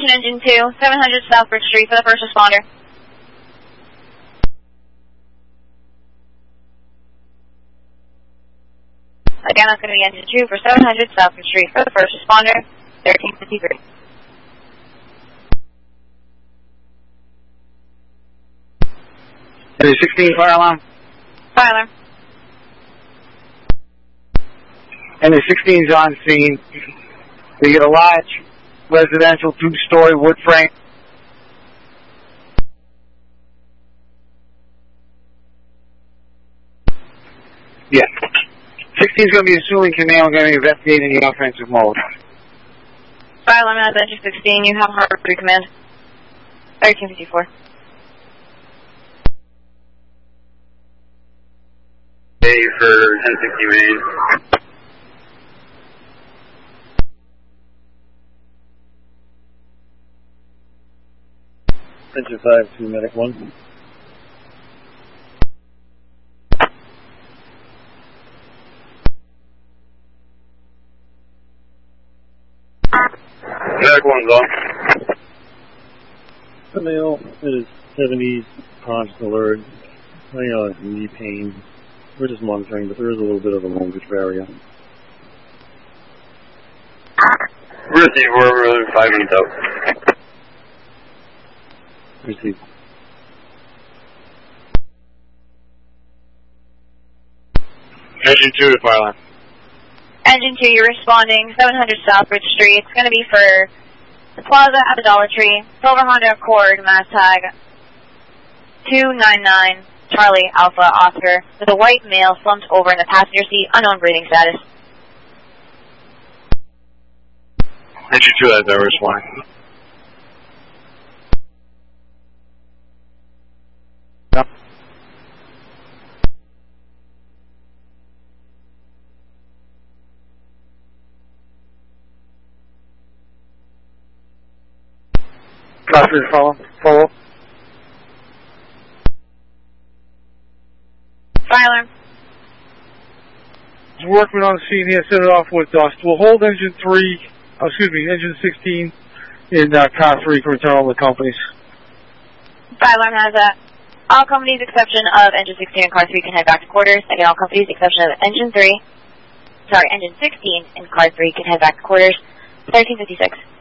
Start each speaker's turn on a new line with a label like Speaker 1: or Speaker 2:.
Speaker 1: Attention Engine 2, 700 Southbridge Street for the first responder. Again, that's going to be Engine 2 for 700 Southbridge Street for the first responder, 1353.
Speaker 2: Engine 16, fire alarm.
Speaker 1: Fire alarm.
Speaker 2: Engine 16 is on scene. They get a large residential two-story wood frame. Yeah. 16 is going to be assuming command. We're going to be investigating the offensive mode.
Speaker 1: Fire alarm has Engine 16. You have Harbor 3 command. 1354.
Speaker 3: Hey for 1060 main.
Speaker 4: Engine 5 to medic 1.
Speaker 3: Medic 1's on.
Speaker 4: The male in his 70s, conscious alert, knee pain. We're just monitoring, but there is a little bit of a language barrier.
Speaker 3: Receive, we're 5 minutes out.
Speaker 4: Receive.
Speaker 2: Engine 2 to fire alarm.
Speaker 1: Engine 2, you're responding, 700 Southbridge Street. It's going to be for the Plaza at the Dollar Tree, Silver Honda Accord, mass tag 299 Charlie Alpha Oscar, with a white male slumped over in the passenger seat, unknown breathing status.
Speaker 2: Engine 2 has no response. Yep. Copy, follow.
Speaker 1: Fire alarm.
Speaker 2: Workman on the scene here, set it off with dust. We'll hold engine 16 in car 3 for internal of the companies.
Speaker 1: Fire alarm has all companies exception of engine 16 and car 3 can head back to quarters. Again, all companies exception of engine 16 and car 3 can head back to quarters. 1356.